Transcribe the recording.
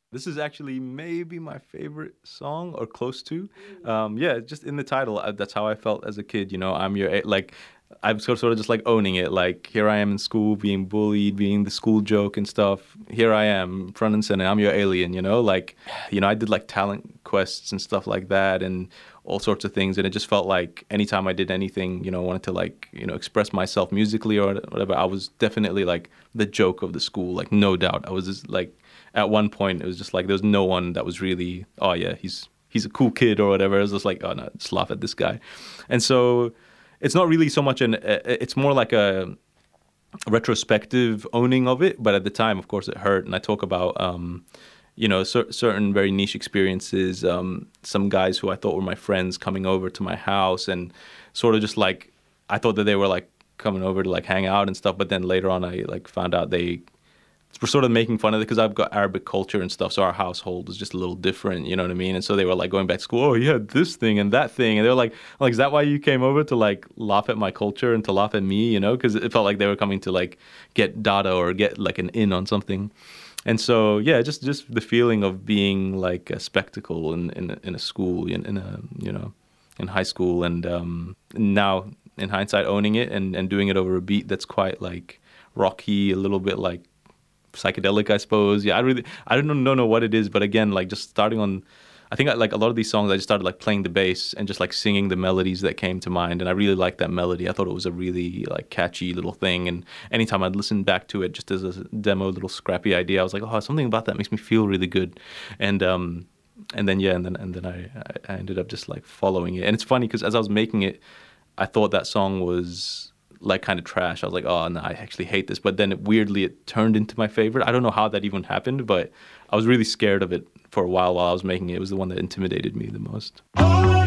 This is actually maybe my favorite song or close to. Yeah, just in the title, that's how I felt as a kid. You know, I'm your like. I'm sort of just like owning it. Like here I am in school, being bullied, being the school joke and stuff. Here I am, front and center. I'm your alien. I did like talent quests and stuff like that, and all sorts of things. And it just felt like anytime I did anything, wanted to like express myself musically or whatever, I was definitely like the joke of the school. Like no doubt, I was just like at one point it was just like there was no one that was really, oh yeah, he's a cool kid or whatever. It was just like, oh no, just laugh at this guy. And so it's not really so much it's more like a retrospective owning of it, but at the time of course it hurt. And I talk about certain very niche experiences, some guys who I thought were my friends coming over to my house, and sort of just like I thought that they were like coming over to like hang out and stuff, but then later on I like found out they were sort of making fun of it because I've got Arabic culture and stuff, so our household was just a little different, you know what I mean? And so they were like going back to school, oh, you had this thing and that thing, and they were like, is that why you came over to like laugh at my culture and to laugh at me, you know? Because it felt like they were coming to like get data or get like an in on something. And so yeah, just the feeling of being like a spectacle in a school in high school, and now in hindsight owning it and doing it over a beat that's quite like rocky, a little bit like psychedelic, I suppose. Yeah, I don't know what it is, but again, like just starting on, I think like a lot of these songs, I just started like playing the bass and just like singing the melodies that came to mind, and I really liked that melody. I thought it was a really like catchy little thing, and anytime I'd listen back to it, just as a demo, little scrappy idea, I was like, oh, something about that makes me feel really good, and and then I ended up just like following it, and it's funny because as I was making it, I thought that song was like kind of trash. I was like, oh no, I actually hate this. But then weirdly it turned into my favorite. I don't know how that even happened, but I was really scared of it for a while I was making it. It was the one that intimidated me the most.